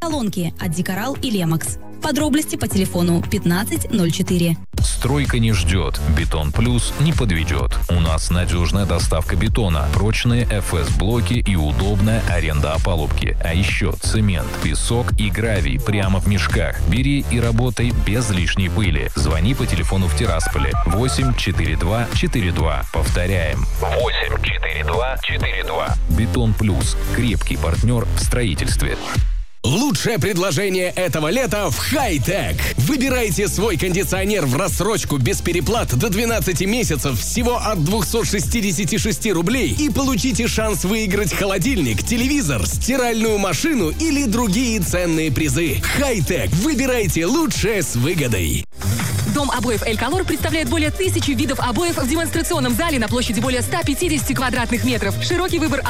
Колонки от Декорал и Лемакс. Подробности по телефону 1504. Стройка не ждет, Бетон Плюс не подведет. У нас надежная доставка бетона, прочные ФС-блоки и удобная аренда опалубки. А еще цемент, песок и гравий прямо в мешках. Бери и работай без лишней пыли. Звони по телефону в Тирасполе 84242. Повторяем 84242. Бетон Плюс. Крепкий партнер в строительстве. Лучшее предложение этого лета в Хай-Тек. Выбирайте свой кондиционер в рассрочку без переплат до 12 месяцев всего от 266 рублей и получите шанс выиграть холодильник, телевизор, стиральную машину или другие ценные призы. Хай-Тек. Выбирайте лучшее с выгодой. Дом обоев «Эль Колор» представляет более 1000 видов обоев в демонстрационном зале на площади более 150 квадратных метров. Широкий выбор